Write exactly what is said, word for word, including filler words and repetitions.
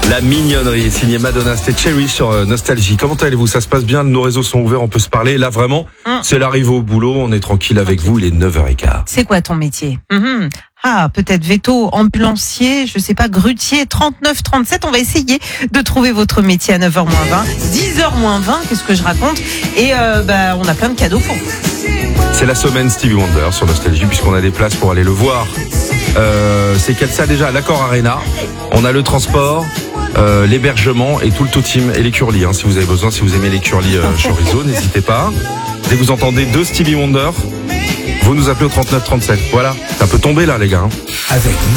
La mignonnerie, signé Madonna, c'était Cherry sur euh, Nostalgie. Comment allez-vous? Ça se passe bien, nos réseaux sont ouverts, on peut se parler. Là, vraiment, hum. c'est l'arrivée au boulot, on est tranquille avec vous, il est neuf heures quinze. C'est quoi ton métier? mmh. Ah, peut-être veto, ambulancier, je sais pas, grutier, trente-neuf trente-sept. On va essayer de trouver votre métier à neuf heures moins vingt, dix heures moins vingt, qu'est-ce que je raconte? Et euh, bah, on a plein de cadeaux pour vous. C'est la semaine Stevie Wonder sur Nostalgie, puisqu'on a des places pour aller le voir. Euh, c'est quel ça déjà? L'Accor Arena. On a le transport, euh, l'hébergement et tout le tout-team et les curlis. Hein, si vous avez besoin, si vous aimez les curlis euh, chorizo, n'hésitez pas. Dès que vous entendez deux Stevie Wonder, vous nous appelez au trente-neuf trente-sept. Voilà, ça peut tomber là les gars. Hein. Avec